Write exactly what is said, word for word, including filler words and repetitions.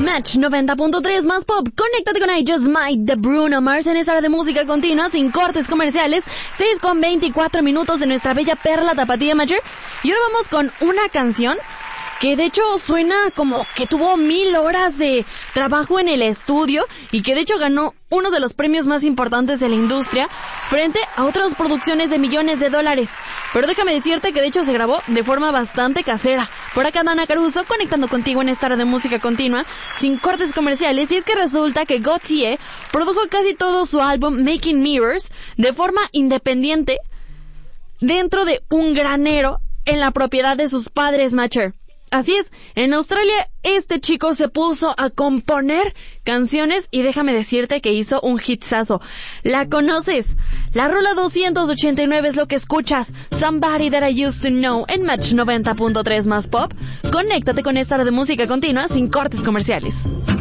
Match noventa punto tres más pop. Conéctate con I Just Might de Bruno Mars en esta hora de música continua sin cortes comerciales. seis con veinticuatro minutos de nuestra bella perla tapatía Matcher. Y ahora vamos con una canción que de hecho suena como que tuvo mil horas de trabajo en el estudio y que de hecho ganó uno de los premios más importantes de la industria frente a otras producciones de millones de dólares. Pero déjame decirte que de hecho se grabó de forma bastante casera. Por acá Dana Caruso conectando contigo en esta hora de música continua sin cortes comerciales, y es que resulta que Gotye produjo casi todo su álbum Making Mirrors de forma independiente dentro de un granero en la propiedad de sus padres Matcher. Así es, en Australia este chico se puso a componer canciones y déjame decirte que hizo un hitsazo. ¿La conoces? La rola doscientos ochenta y nueve es lo que escuchas. Somebody That I Used to Know en Match noventa punto tres más pop. Conéctate con esta hora de música continua sin cortes comerciales.